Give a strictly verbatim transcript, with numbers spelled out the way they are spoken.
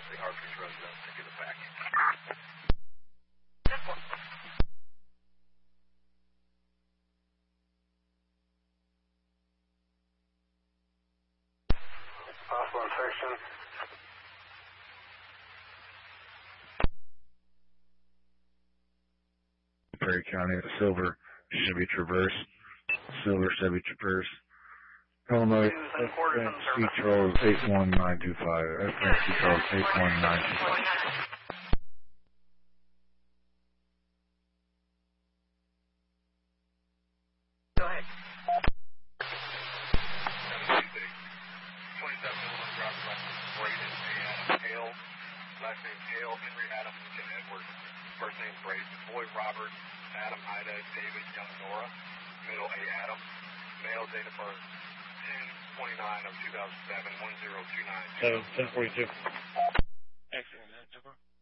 the Hartford resident to get it back. Possible infection. Perry County, Silver Chevy Traverse, Silver Chevy Traverse, Illinois, F N C Charles eight one nine two five, F N C Charles eight one nine two five. Go ahead. twenty-seven Illinois driver's license, Braden A. Adam Hale, last name Hale, Henry Adam Lincoln Edward, first name Braden, boy Robert, Adam Ida, David Young Nora, middle A. Adam, male, date of birth ten twenty-nine of two thousand seven, one zero two nine. seven, ten forty-two. Excellent, man.